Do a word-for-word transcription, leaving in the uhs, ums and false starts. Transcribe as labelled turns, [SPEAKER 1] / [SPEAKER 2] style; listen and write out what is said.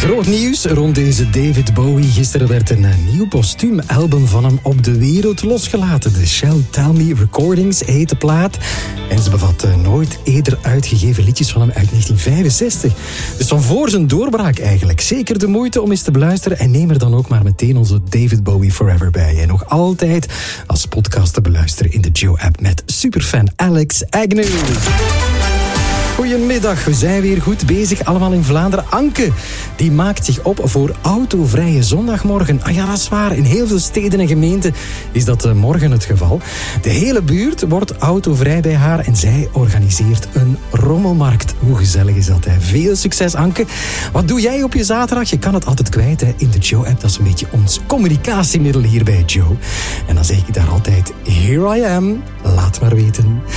[SPEAKER 1] Groot nieuws rond deze David Bowie. Gisteren werd een nieuw postuumalbum van hem op de wereld losgelaten. De Shall Tell Me Recordings heet de plaat. En ze bevat nooit eerder uitgegeven liedjes van hem uit negentien vijfenzestig. Dus van voor zijn doorbraak eigenlijk. Zeker de moeite om eens te beluisteren. En neem er dan ook maar meteen onze David Bowie Forever bij. En nog altijd als podcast te beluisteren in de Joe-app met superfan Alex Agnew. Goedemiddag, we zijn weer goed bezig, allemaal in Vlaanderen. Anke, die maakt zich op voor autovrije zondagmorgen. Ah ja, dat is waar. In heel veel steden en gemeenten is dat uh, morgen het geval. De hele buurt wordt autovrij bij haar en zij organiseert een rommelmarkt. Hoe gezellig is dat, hè? Veel succes, Anke. Wat doe jij op je zaterdag? Je kan het altijd kwijt, hè, in de Joe-app. Dat is een beetje ons communicatiemiddel hier bij Joe. En dan zeg ik daar altijd, here I am. Laat maar weten.